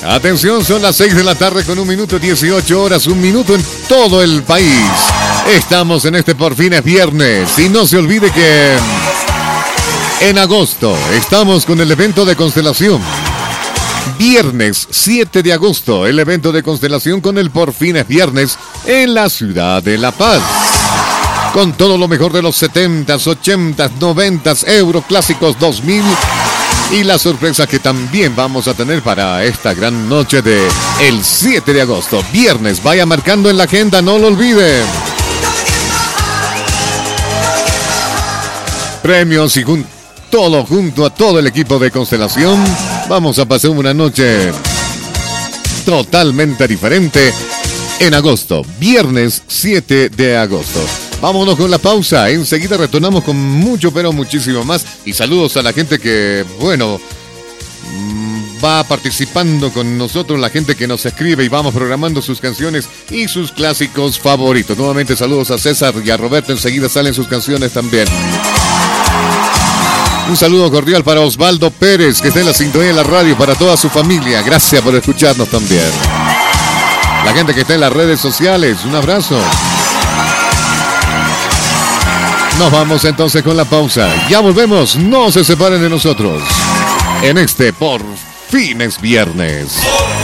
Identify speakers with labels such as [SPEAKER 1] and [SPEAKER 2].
[SPEAKER 1] Atención, son las 6 de la tarde con 1 minuto 18 horas, 1 minuto en todo el país. Estamos en este Por Fin es Viernes. Y no se olvide que en agosto estamos con el evento de constelación. Viernes 7 de agosto, el evento de constelación con el Por Fin es Viernes en la ciudad de La Paz. Con todo lo mejor de los 70s, 80s, 90s, Euro Clásicos 2000 y la sorpresa que también vamos a tener para esta gran noche de el 7 de agosto. Viernes, vaya marcando en la agenda, no lo olvide. Premios y todo junto a todo el equipo de Constelación. Vamos a pasar una noche totalmente diferente en agosto, viernes 7 de agosto. Vámonos con la pausa, enseguida retornamos con mucho pero muchísimo más. Y saludos a la gente que, bueno, va participando con nosotros, la gente que nos escribe y vamos programando sus canciones y sus clásicos favoritos. Nuevamente saludos a César y a Roberto, enseguida salen sus canciones también. Un saludo cordial para Osvaldo Pérez, que está en la sintonía de la radio, para toda su familia. Gracias por escucharnos también. La gente que está en las redes sociales, un abrazo. Nos vamos entonces con la pausa. Ya volvemos, no se separen de nosotros. En este Por Fin es Viernes.